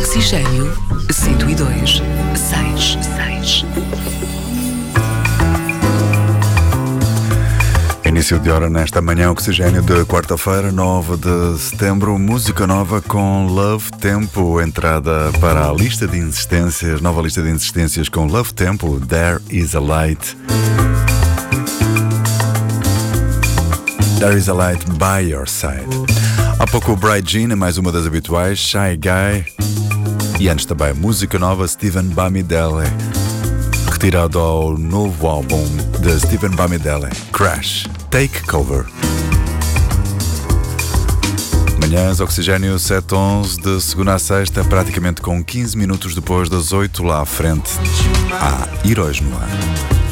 Oxigênio 102.6. Início de hora nesta manhã, Oxigênio de quarta-feira, 9 de setembro. Música nova com Love Tempo. Entrada para a lista de insistências, nova lista de insistências com Love Tempo. There is a light. There is a light by your side. Há pouco o Bright Jean, mais uma das habituais, Shy Guy. E antes também música nova, Stephen Bamidele, retirado ao novo álbum de Stephen Bamidele, Crash, Take Cover. Manhãs Oxigênio 7:11, de segunda a sexta, praticamente com 15 minutos depois das 8, lá à frente. Há Heróis no Ar.